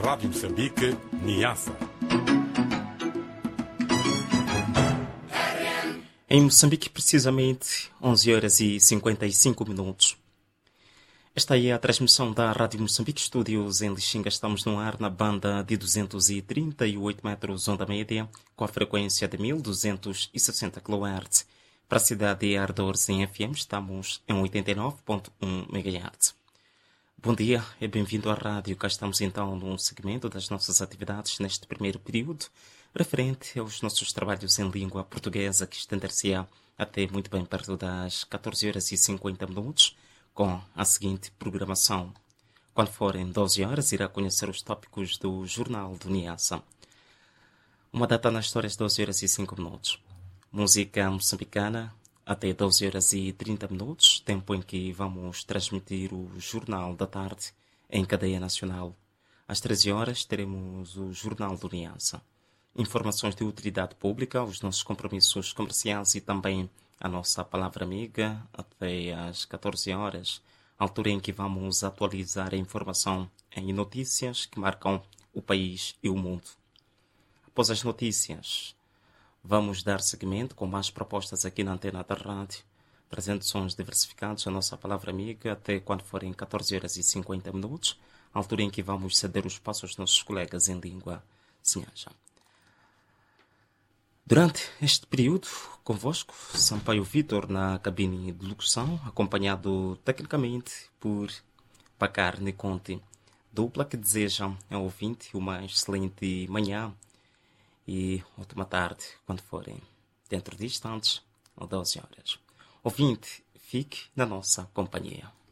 Rádio Moçambique, Niassa. Em Moçambique, precisamente 11 horas e 55 minutos. Esta é a transmissão da Rádio Moçambique Studios em Lixinga. Estamos no ar na banda de 238 metros onda média, com a frequência de 1260 kHz. Para a cidade de Ardores, em FM, estamos em 89.1 MHz. Bom dia e bem-vindo à rádio. Cá estamos então no segmento das nossas atividades neste primeiro período, referente aos nossos trabalhos em língua portuguesa, que estender-se-á até muito bem perto das 14 horas e 50 minutos, com a seguinte programação. Quando forem 12 horas, irá conhecer os tópicos do Jornal do Niassa. Uma data na história às 12 horas e 5 minutos. Música moçambicana até 12 horas e 30 minutos, tempo em que vamos transmitir o Jornal da Tarde em cadeia nacional. Às 13 horas teremos o Jornal do Niassa. Informações de utilidade pública, os nossos compromissos comerciais e também a nossa palavra amiga até às 14 horas, altura em que vamos atualizar a informação em notícias que marcam o país e o mundo. Após as notícias, vamos dar seguimento com mais propostas aqui na antena da rádio, trazendo sons diversificados, a nossa palavra amiga, até quando forem 14 horas e 50 minutos, altura em que vamos ceder o espaço aos nossos colegas em língua sinhaja. Durante este período, convosco, Sampaio Vítor na cabine de locução, acompanhado tecnicamente por Pacar Neconte, dupla que desejam ao ouvinte uma excelente manhã e ótima tarde, quando forem dentro de instantes, ou 12 horas. Ouvinte, fique na nossa companhia.